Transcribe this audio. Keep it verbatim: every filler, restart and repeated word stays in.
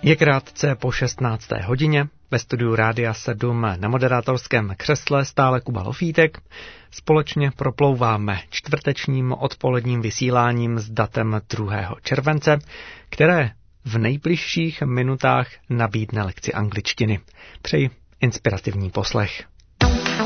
Je krátce po šestnácté hodině, ve studiu Rádia sedm na moderátorském křesle stále Kuba Lofítek. Společně proplouváme čtvrtečním odpoledním vysíláním s datem druhého července, které v nejbližších minutách nabídne lekci angličtiny. Přeji inspirativní poslech.